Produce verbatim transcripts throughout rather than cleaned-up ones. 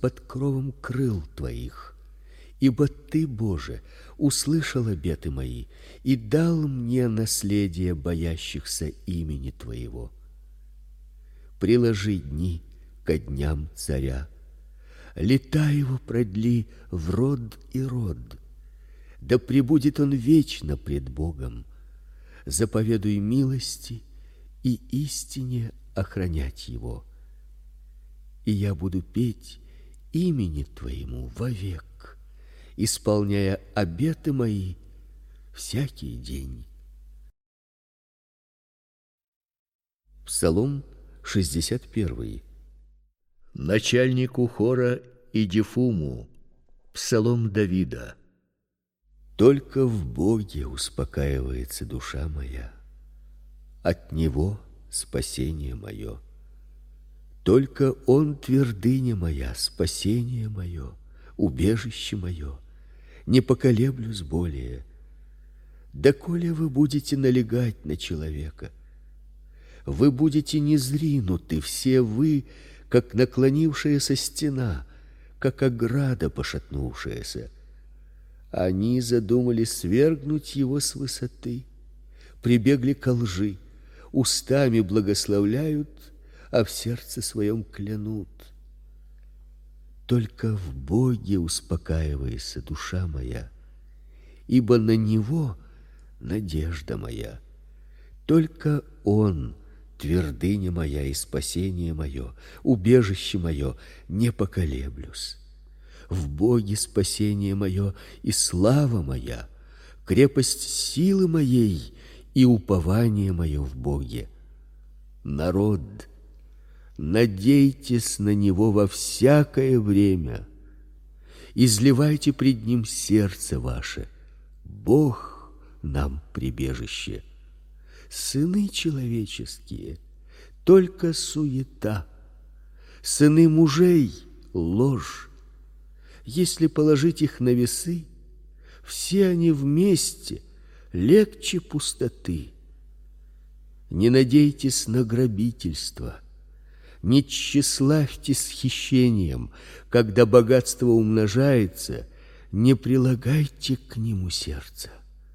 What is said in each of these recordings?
под кровом крыл Твоих. Ибо Ты, Боже, услышал обеты мои и дал мне наследие боящихся имени Твоего. Приложи дни ко дням царя, лета его продли в род и род. Да пребудет он вечно пред Богом. Заповедуй милости и истине охранять его. И я буду петь имени Твоему вовек, исполняя обеты мои всякий день. Псалом шестьдесят первый. Начальнику хора Идифуму. Псалом Давида. Только в Боге успокаивается душа моя, от Него спасение мое. Только Он твердыня моя, спасение мое, убежище мое, не поколеблюсь более. Доколе вы будете налегать на человека? Вы будете низринуты, все вы, как наклонившаяся стена, как ограда пошатнувшаяся. Они задумали свергнуть его с высоты, прибегли ко лжи, устами благословляют, а в сердце своем клянут. Только в Боге успокаивается душа моя, ибо на Него надежда моя. Только Он твердыня моя и спасение мое, убежище мое, не поколеблюсь. В Боге спасение мое и слава моя, крепость силы моей и упование мое в Боге. Народ, надейтесь на Него во всякое время, изливайте пред Ним сердце ваше. Бог нам прибежище. Сыны человеческие только суета, сыны мужей ложь. Если положить их на весы, все они вместе легче пустоты. Не надейтесь на грабительство, не тщеславьтесь хищением. Когда богатство умножается, не прилагайте к нему сердца.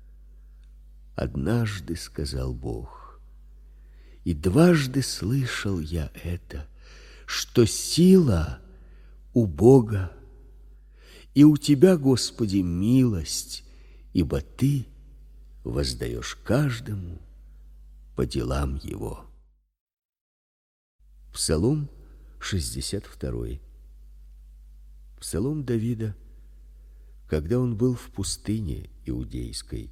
Однажды сказал Бог, и дважды слышал я это, что сила у Бога, и у Тебя, Господи, милость, ибо Ты воздаешь каждому по делам его. Псалом шестьдесят второй. Псалом Давида, когда он был в пустыне иудейской.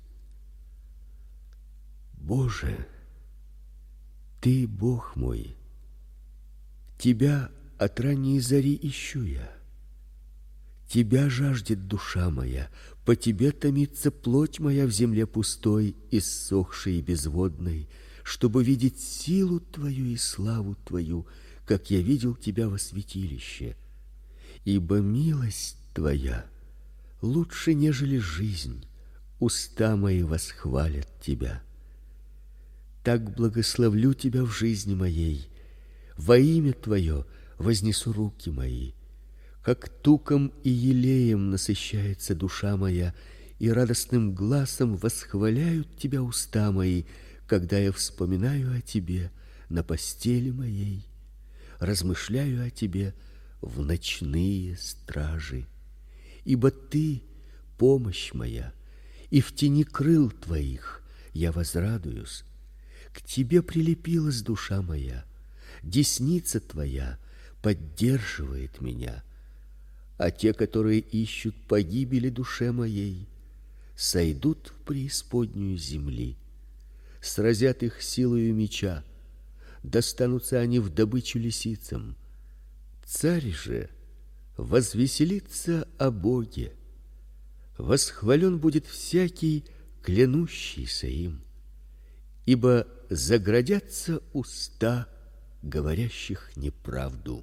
Боже, Ты Бог мой, Тебя от ранней зари ищу я. Тебя жаждет душа моя, по Тебе томится плоть моя в земле пустой, иссохшей и безводной, чтобы видеть силу Твою и славу Твою, как я видел Тебя во святилище. Ибо милость Твоя лучше, нежели жизнь, уста мои восхвалят Тебя. Так благословлю Тебя в жизни моей, во имя Твое вознесу руки мои. Как туком и елеем насыщается душа моя, и радостным гласом восхваляют Тебя уста мои, когда я вспоминаю о Тебе на постели моей, размышляю о Тебе в ночные стражи. Ибо Ты — помощь моя, и в тени крыл Твоих я возрадуюсь. К Тебе прилепилась душа моя, десница Твоя поддерживает меня. А те, которые ищут погибели душе моей, сойдут в преисподнюю земли. Сразят их силою меча, достанутся они в добычу лисицам. Царь же возвеселится о Боге, восхвален будет всякий, клянущийся им, ибо заградятся уста говорящих неправду.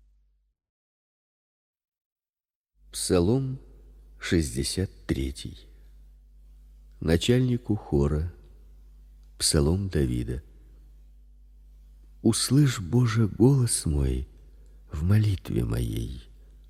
Псалом шестьдесят третий. Начальнику хора. Псалом Давида. Услышь, Боже, голос мой в молитве моей.